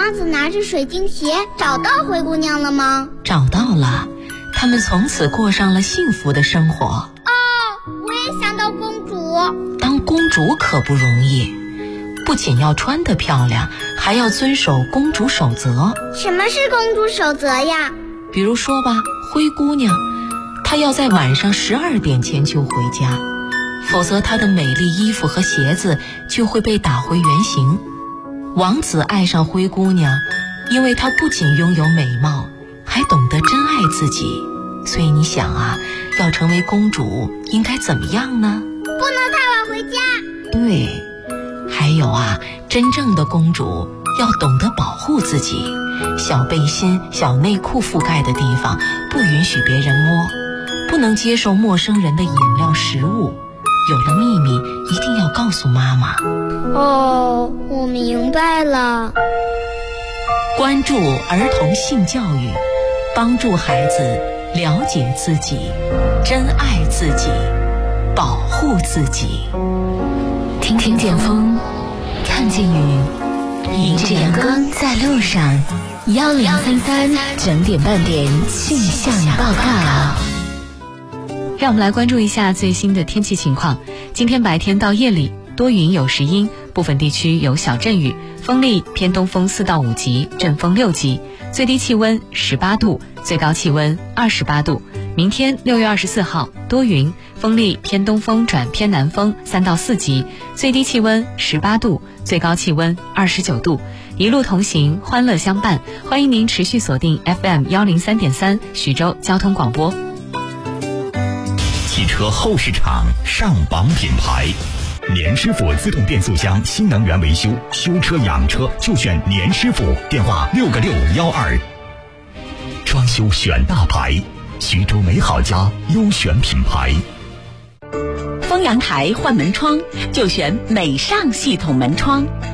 王子拿着水晶鞋找到灰姑娘了吗？ 找到了，他们从此过上了幸福的生活。 哦，我也想当公主。 当公主可不容易，不仅要穿得漂亮，还要遵守公主守则。 什么是公主守则呀？ 比如说吧，灰姑娘，她要在晚上12点前就回家，否则她的美丽衣服和鞋子就会被打回原形。王子爱上灰姑娘，因为她不仅拥有美貌，还懂得珍爱自己。所以你想啊，要成为公主应该怎么样呢？ 不能太晚回家。 对，还有啊，真正的公主要懂得保护自己，小背心、小内裤覆盖的地方不允许别人摸，不能接受陌生人的饮料、食物。有了秘密一定要告诉妈妈。 哦，我明白了。 关注儿童性教育，帮助孩子了解自己，珍爱自己，保护自己。 听见风，看见雨，迎着阳光在路上。1033整点半点气象报告。 让我们来关注一下最新的天气情况。今天白天到夜里多云有时阴，部分地区有小阵雨，风力偏东风4到5级，阵风6级，最低气温18度，最高气温28度。明天6月24号多云，风力偏东风转偏南风3到4级，最低气温18度，最高气温29度。一路同行，欢乐相伴，欢迎您持续锁定 FM 103.3徐州交通广播。 汽车后市场上榜品牌，年师傅自动变速箱新能源维修，修车养车就选年师傅，电话6个612。装修选大牌，徐州美好家优选品牌。 丰阳台换门窗就选美尚系统门窗。